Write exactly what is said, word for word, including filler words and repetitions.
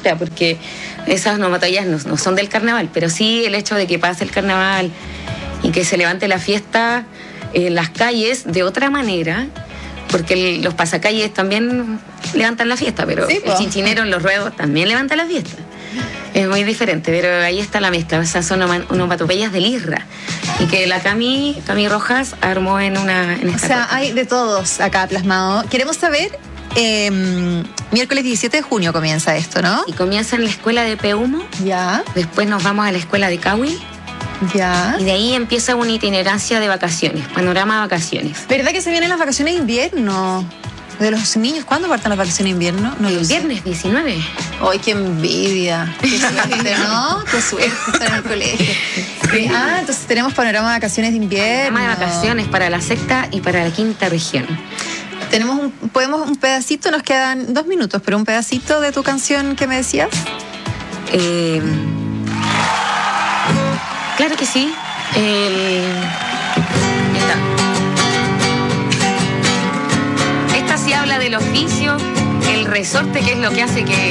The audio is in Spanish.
sea, porque esas onomatopeyas no, no son del carnaval, pero sí el hecho de que pase el carnaval y que se levante la fiesta en las calles de otra manera, porque el, los pasacalles también levantan la fiesta, pero sí, el chinchinero en los ruedos también levanta la fiesta. Es muy diferente, pero ahí está la mezcla. Esas son onomatopeyas del Isra. Y que la Cami, Cami Rojas armó en una... En esta o sea, cosa. Hay de todos acá plasmado. Queremos saber, eh, miércoles diecisiete de junio comienza esto, ¿no? Y comienza en la escuela de Peumo. Ya. Después nos vamos a la escuela de Cawil. Ya. Y de ahí empieza una itinerancia de vacaciones, panorama de vacaciones. ¿Verdad que se vienen las vacaciones de invierno? De los niños, ¿cuándo parten las vacaciones de invierno? No el viernes diecinueve. ¡Ay, qué envidia! ¡Qué suerte, ¿no? ¡Qué suerte estar en el colegio! Sí. Ah, entonces tenemos panorama de vacaciones de invierno. Panorama de vacaciones para la sexta y para la quinta región. Tenemos un, podemos un pedacito, nos quedan dos minutos, pero un pedacito de tu canción que me decías. Eh, claro que sí. Eh, esta sí habla del oficio, el resorte, que es lo que hace que